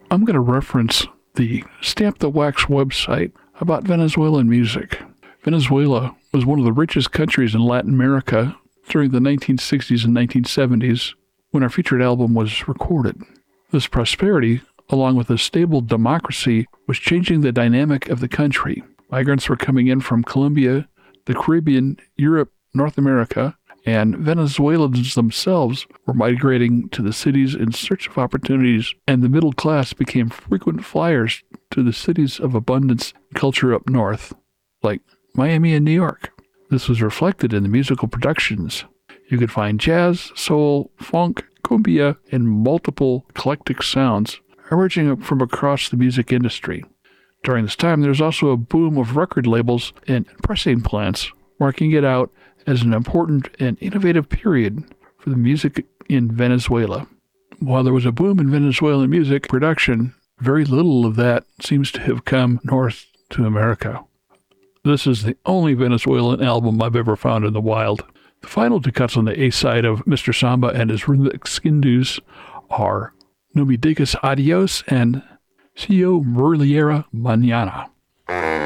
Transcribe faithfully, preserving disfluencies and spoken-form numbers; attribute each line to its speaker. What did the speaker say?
Speaker 1: I'm going to reference the Stamp the Wax website about Venezuelan music. Venezuela was one of the richest countries in Latin America during the nineteen sixties and nineteen seventies when our featured album was recorded. This prosperity, along with a stable democracy, was changing the dynamic of the country. Migrants were coming in from Colombia, the Caribbean, Europe, North America, and Venezuelans themselves were migrating to the cities in search of opportunities, and the middle class became frequent flyers to the cities of abundance and culture up north, like Miami and New York. This was reflected in the musical productions. You could find jazz, soul, funk, cumbia, and multiple eclectic sounds emerging from across the music industry. During this time, there was also a boom of record labels and pressing plants, marking it out as an important and innovative period for the music in Venezuela. While there was a boom in Venezuelan music production, very little of that seems to have come north to America. This is the only Venezuelan album I've ever found in the wild. The final two cuts on the A side of Mister Samba and his rhythmic skindus are No Me Digas Adios and Si Yo Muriera Mañana.